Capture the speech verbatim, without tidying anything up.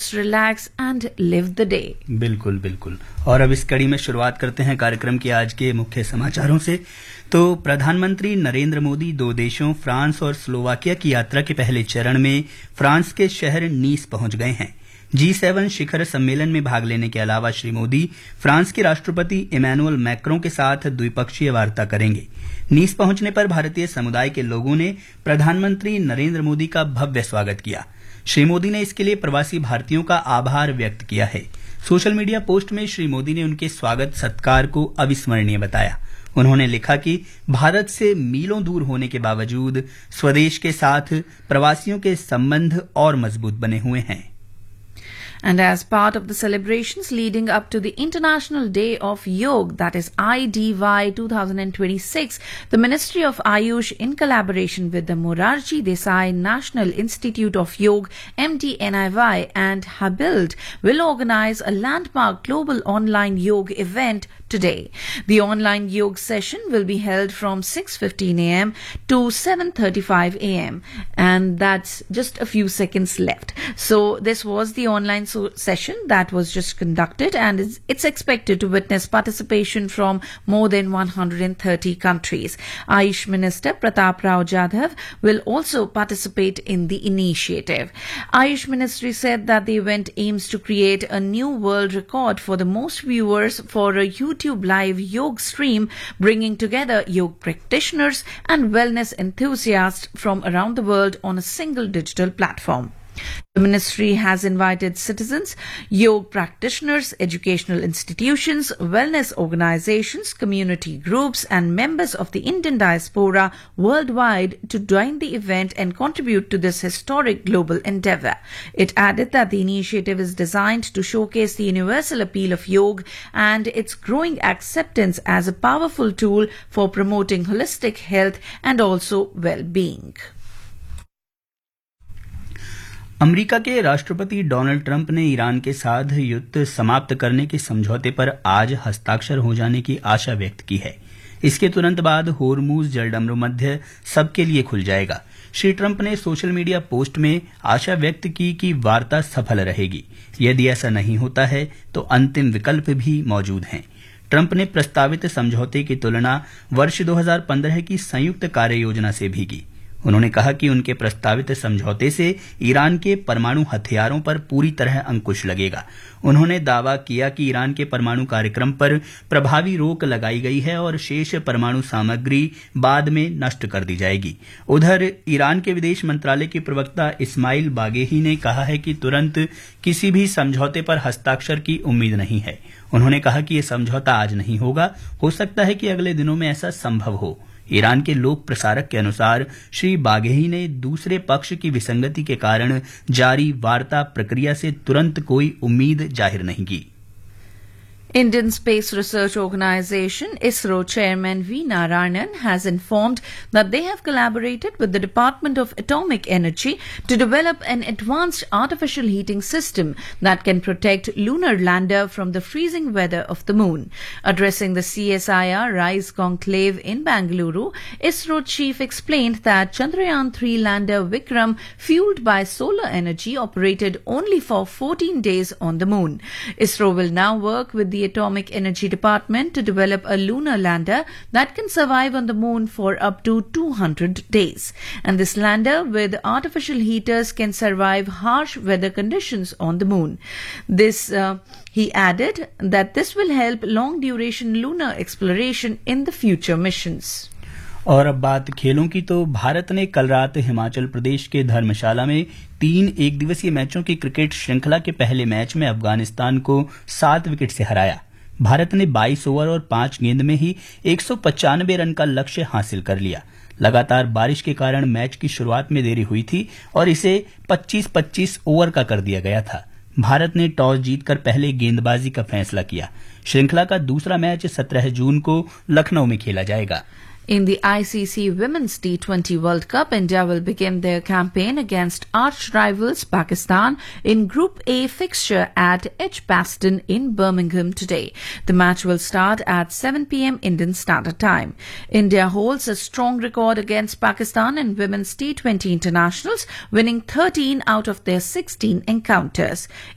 just relax and live the day. बिल्कुल बिल्कुल। और अब इस कड़ी में शुरुआत करते हैं कार्यक्रम के आज के मुख्य समाचारों से। तो प्रधानमंत्री नरेंद्र मोदी दो देशों फ्रांस और स्लोवाकिया की यात्रा के पहले चरण में फ्रांस के शहर नीस पहुंच गए हैं। जी सेवन शिखर सम्मेलन में भाग लेने के अलावा श्री मोदी फ्रांस के राष्ट्रपति इमैनुअल मैक्रों के साथ द्विपक्षीय वार्ता करेंगे। नीस पहुंचने पर भारतीय समुदाय के लोगों ने प्रधानमंत्री नरेंद्र मोदी का भव्य स्वागत किया। श्री मोदी ने इसके लिए प्रवासी भारतीयों का आभार व्यक्त किया है। सोशल मीडिया पोस्ट में श्री मोदी ने उनके स्वागत सत्कार को अविस्मरणीय बताया। उन्होंने लिखा कि भारत से मीलों दूर होने के बावजूद स्वदेश के साथ प्रवासियों के संबंध और मजबूत बने हुए हैं। And as part of the celebrations leading up to the International Day of Yoga, that is I D Y twenty twenty-six, the Ministry of Ayush, in collaboration with the Morarji Desai National Institute of Yoga, M D N I Y, and Habild, will organize a landmark global online yoga event today. The online yoga session will be held from six fifteen a m to seven thirty-five a m and that's just a few seconds left. So this was the online so session that was just conducted, and it's, it's expected to witness participation from more than one hundred thirty countries. Ayush Minister Pratap Rao Jadhav will also participate in the initiative. Ayush Ministry said that the event aims to create a new world record for the most viewers for a YouTube live yoga stream, bringing together yoga practitioners and wellness enthusiasts from around the world on a single digital platform. The ministry has invited citizens, yoga practitioners, educational institutions, wellness organizations, community groups, and members of the Indian diaspora worldwide to join the event and contribute to this historic global endeavor. It added that the initiative is designed to showcase the universal appeal of yoga and its growing acceptance as a powerful tool for promoting holistic health and also well-being. America के राष्ट्रपति Donald Trump ने Iran के साथ युद्ध समाप्त करने के समझौते पर आज हस्ताक्षर हो जाने की आशा व्यक्त की है। इसके तुरंत बाद होर्मुज जलडमरू मध्य सबके लिए खुल जाएगा। श्री ट्रंप ने सोशल मीडिया पोस्ट में आशा व्यक्त की कि वार्ता सफल रहेगी। यदि ऐसा नहीं होता है तो अंतिम विकल्प भी मौजूद हैं। ट्रंप ने प्रस्तावित समझौते की तुलना वर्ष दो हज़ार पंद्रह की संयुक्त कार्य योजना से भी की। उन्होंने कहा कि उनके प्रस्तावित समझौते से ईरान के परमाणु हथियारों पर पूरी तरह अंकुश लगेगा। उन्होंने दावा किया कि ईरान के परमाणु कार्यक्रम पर प्रभावी रोक लगाई गई है और शेष परमाणु सामग्री बाद में नष्ट कर दी जाएगी। उधर ईरान के विदेश मंत्रालय के प्रवक्ता इस्माइल बागेही ने कहा है कि तुरंत किसी भी समझौते पर हस्ताक्षर की उम्मीद नहीं है। उन्होंने कहा कि यह समझौता आज नहीं होगा, हो सकता है कि अगले दिनों में ऐसा संभव हो। ईरान के लोक प्रसारक के अनुसार श्री बाघेही ने दूसरे पक्ष की विसंगति के कारण जारी वार्ता प्रक्रिया से तुरंत कोई उम्मीद जाहिर नहीं की। Indian Space Research Organisation ISRO Chairman V. Narayanan has informed that they have collaborated with the Department of Atomic Energy to develop an advanced artificial heating system that can protect lunar lander from the freezing weather of the moon. Addressing the C S I R RISE conclave in Bangalore, ISRO chief explained that Chandrayaan three lander Vikram, fueled by solar energy, operated only for fourteen days on the moon. ISRO will now work with the the Atomic Energy Department to develop a lunar lander that can survive on the moon for up to two hundred days. And this lander with artificial heaters can survive harsh weather conditions on the moon. This, uh, he added that this will help long duration lunar exploration in the future missions. और अब बात खेलों की, तो भारत ने कल रात हिमाचल प्रदेश के धर्मशाला में तीन एक दिवसीय मैचों की क्रिकेट श्रृंखला के पहले मैच में अफगानिस्तान को सात विकेट से हराया। भारत ने बाईस ओवर और पांच गेंद में ही एक सौ पचानवे रन का लक्ष्य हासिल कर लिया। लगातार बारिश के कारण मैच की शुरुआत में देरी हुई थी और इसे पच्चीस पच्चीस ओवर का कर दिया गया था। भारत ने टॉस जीतकर पहले गेंदबाजी का फैसला किया। श्रृंखला का दूसरा मैच सत्रह जून को लखनऊ में खेला जाएगा। In the I C C Women's T twenty World Cup, India will begin their campaign against arch-rivals Pakistan in Group A fixture at Edgbaston in Birmingham today. The match will start at seven p m Indian Standard Time. India holds a strong record against Pakistan in women's T twenty internationals, winning thirteen out of their sixteen encounters.